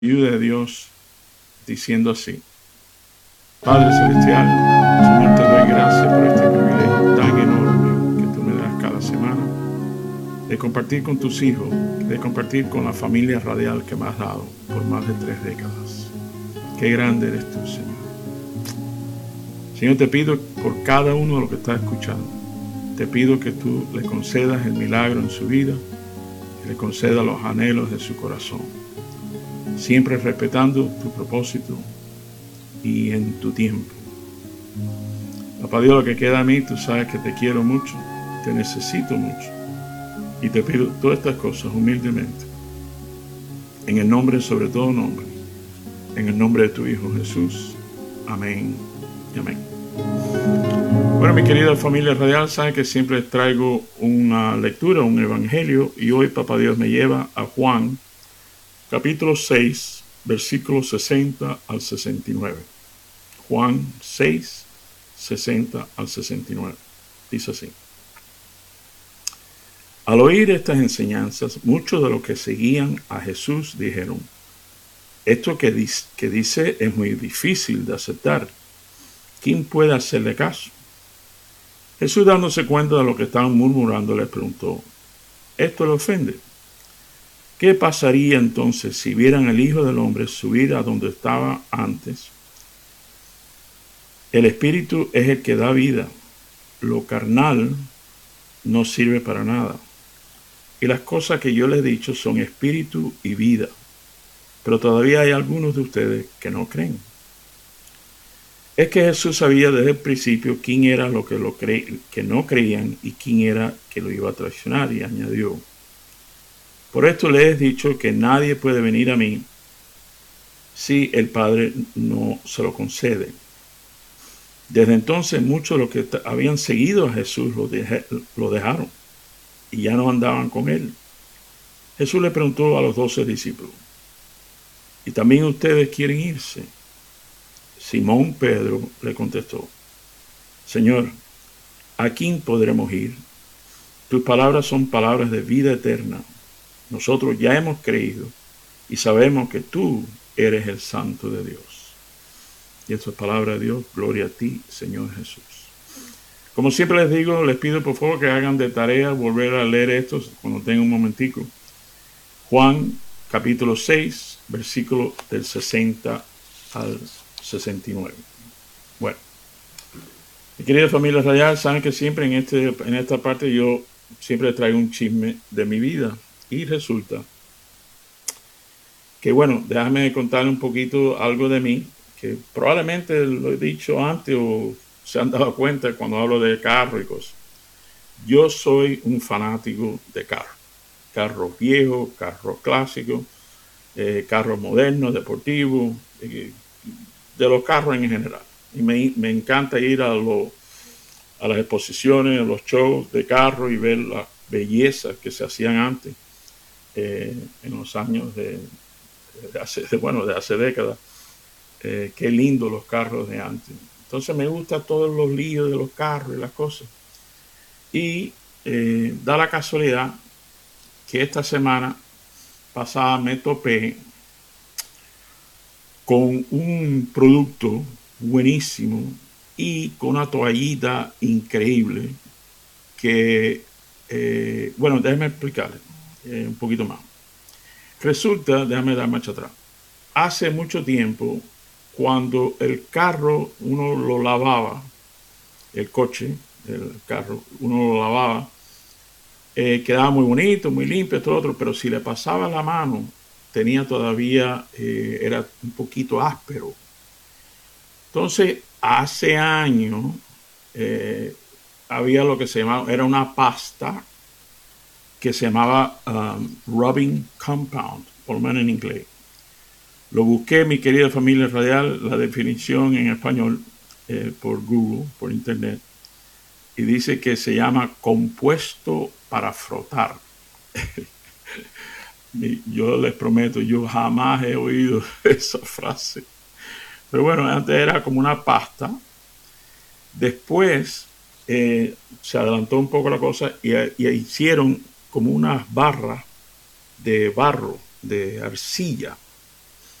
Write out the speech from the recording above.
ayuda de Dios diciendo así: Padre Celestial, Señor, te doy gracias por este privilegio tan enorme que tú me das cada semana de compartir con tus hijos, de compartir con la familia radial que me has dado por más de 3 décadas. Qué grande eres tú, Señor. Señor, te pido por cada uno de los que está escuchando, te pido que tú le concedas el milagro en su vida, que le concedas los anhelos de su corazón, siempre respetando tu propósito y en tu tiempo. Papá Dios, lo que queda a mí, tú sabes que te quiero mucho, te necesito mucho, y te pido todas estas cosas humildemente, en el nombre sobre todo nombre, en el nombre de tu Hijo Jesús. Amén y amén. Bueno, mi querida familia radial, saben que siempre les traigo una lectura, un evangelio, y hoy Papá Dios me lleva a Juan, capítulo 6, versículos 60 al 69. Juan 6, 60 al 69. Dice así: Al oír estas enseñanzas, muchos de los que seguían a Jesús dijeron: esto que dice es muy difícil de aceptar. ¿Quién puede hacerle caso? Jesús, dándose cuenta de lo que estaban murmurando, les preguntó: ¿esto le ofende? ¿Qué pasaría entonces si vieran al Hijo del Hombre subir a donde estaba antes? El Espíritu es el que da vida. Lo carnal no sirve para nada. Y las cosas que yo les he dicho son espíritu y vida. Pero todavía hay algunos de ustedes que no creen. Es que Jesús sabía desde el principio quién era lo que no creían y quién era que lo iba a traicionar, y añadió: por esto les he dicho que nadie puede venir a mí si el Padre no se lo concede. Desde entonces muchos de los que habían seguido a Jesús lo dejaron y ya no andaban con él. Jesús le preguntó a los 12 discípulos: ¿y también ustedes quieren irse? Simón Pedro le contestó: Señor, ¿a quién podremos ir? Tus palabras son palabras de vida eterna. Nosotros ya hemos creído y sabemos que tú eres el Santo de Dios. Y esta es palabra de Dios. Gloria a ti, Señor Jesús. Como siempre les digo, les pido por favor que hagan de tarea volver a leer esto cuando tengan un momentico. Juan capítulo 6, versículo del 60 al 69. Bueno, mi querida familia radial, saben que siempre en esta parte yo siempre traigo un chisme de mi vida. Y resulta que, bueno, déjame contarle un poquito algo de mí, que probablemente lo he dicho antes o se han dado cuenta cuando hablo de carro y cosas. Yo soy un fanático de carros. Carros viejos, carros clásicos, carros modernos, deportivos, de los carros en general. Y me encanta ir a las exposiciones, a los shows de carros y ver las bellezas que se hacían antes. En los años de hace décadas. Qué lindo los carros de antes. Entonces me gusta todos los líos de los carros y las cosas. Y da la casualidad que esta semana pasada me topé con un producto buenísimo y con una toallita increíble que, déjeme explicarle un poquito más. Resulta, déjame dar marcha atrás. Hace mucho tiempo, cuando el carro uno lo lavaba, el coche, el carro, uno lo lavaba, quedaba muy bonito, muy limpio, todo otro, pero si le pasaba la mano, tenía todavía, era un poquito áspero. Entonces, hace años, había lo que se llamaba, era una pasta que se llamaba rubbing compound, por lo menos en inglés. Lo busqué, mi querida familia radial, la definición en español por Google, por internet, y dice que se llama compuesto para frotar. Yo les prometo, yo jamás he oído esa frase. Pero bueno, antes era como una pasta. Después se adelantó un poco la cosa y hicieron como unas barras de barro, de arcilla,